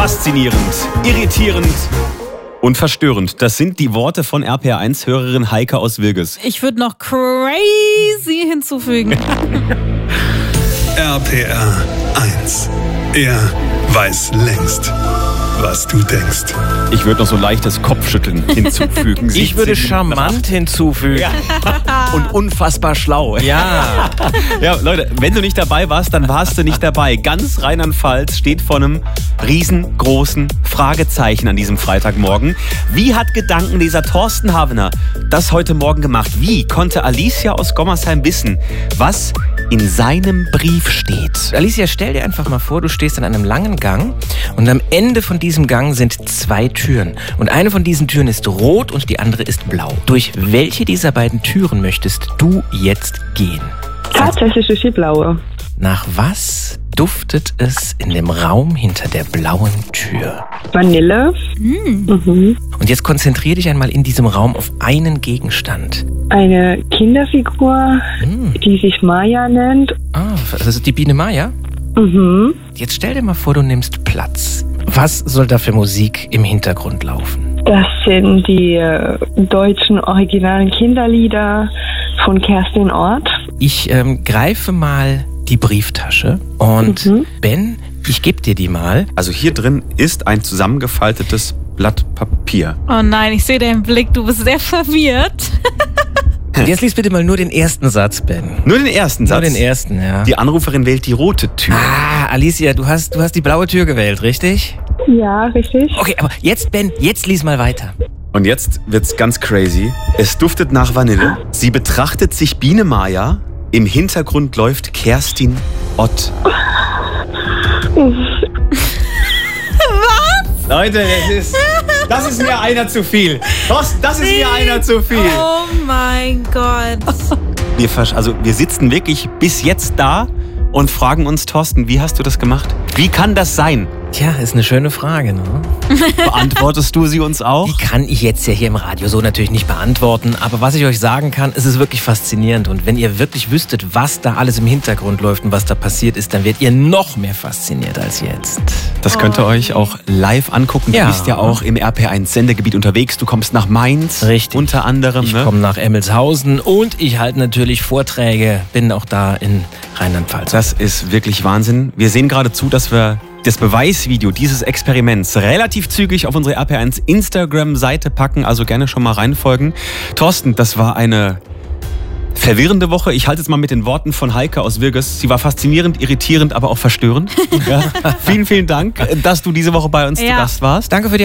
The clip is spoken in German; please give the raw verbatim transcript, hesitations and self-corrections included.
Faszinierend, irritierend und verstörend. Das sind die Worte von R P R eins Hörerin Heike aus Wilges. Ich würde noch crazy hinzufügen. R P R eins. Er weiß längst, was du denkst. Ich würde noch so leichtes Kopfschütteln hinzufügen. Ich würde charmant hinzufügen. Ja. Und unfassbar schlau. Ja. Ja, Leute, wenn du nicht dabei warst, dann warst du nicht dabei. Ganz Rheinland-Pfalz steht vor einem riesengroßen Fragezeichen an diesem Freitagmorgen. Wie hat Gedankenleser Thorsten Havener das heute Morgen gemacht? Wie konnte Alicia aus Gommersheim wissen, was in seinem Brief steht? Alicia, stell dir einfach mal vor, du stehst in einem langen Gang und am Ende von diesem Gang sind zwei Türen. Und eine von diesen Türen ist rot und die andere ist blau. Durch welche dieser beiden Türen möchtest du jetzt gehen? Tatsächlich durch die blaue. Nach was duftet es in dem Raum hinter der blauen Tür? Vanille. Mm. Mhm. Und jetzt konzentrier dich einmal in diesem Raum auf einen Gegenstand. Eine Kinderfigur, Hm. die sich Maya nennt. Ah, das ist die Biene Maya? Mhm. Jetzt stell dir mal vor, du nimmst Platz. Was soll da für Musik im Hintergrund laufen? Das sind die äh, deutschen originalen Kinderlieder von Kerstin Ort. Ich ähm, greife mal die Brieftasche und Mhm. Ben, ich gebe dir die mal. Also hier drin ist ein zusammengefaltetes Blatt Papier. Oh nein, ich sehe deinen Blick, du bist sehr verwirrt. Und jetzt lies bitte mal nur den ersten Satz, Ben. Nur den ersten Satz. Nur den ersten, ja. Die Anruferin wählt die rote Tür. Ah, Alicia, du hast, du hast die blaue Tür gewählt, richtig? Ja, richtig. Okay, aber jetzt, Ben, jetzt lies mal weiter. Und jetzt wird's ganz crazy. Es duftet nach Vanille. Sie betrachtet sich Biene Maya. Im Hintergrund läuft Kerstin Ott. Was? Leute, das ist, das ist mir einer zu viel. Thorsten, das ist mir einer zu viel. Oh mein Gott. Wir, versch- also wir sitzen wirklich bis jetzt da und fragen uns, Thorsten, wie hast du das gemacht? Wie kann das sein? Tja, ist eine schöne Frage, ne? Beantwortest du sie uns auch? Die kann ich jetzt ja hier im Radio so natürlich nicht beantworten. Aber was ich euch sagen kann, es ist wirklich faszinierend. Und wenn ihr wirklich wüsstet, was da alles im Hintergrund läuft und was da passiert ist, dann werdet ihr noch mehr fasziniert als jetzt. Das könnt ihr euch auch live angucken. Ja. Du bist ja auch im R P R eins Sendegebiet unterwegs. Du kommst nach Mainz. Richtig. Unter anderem. Ich Ne? komme nach Emmelshausen und ich halte natürlich Vorträge. Bin auch da in Rheinland-Pfalz. Das ist wirklich Wahnsinn. Wir sehen gerade zu, dass wir das Beweisvideo dieses Experiments relativ zügig auf unsere R P R eins Instagram-Seite packen. Also gerne schon mal reinfolgen. Thorsten, das war eine verwirrende Woche. Ich halte es mal mit den Worten von Heike aus Wilges. Sie war faszinierend, irritierend, aber auch verstörend. Ja. Vielen, vielen Dank, dass du diese Woche bei uns Ja. zu Gast warst. Danke für die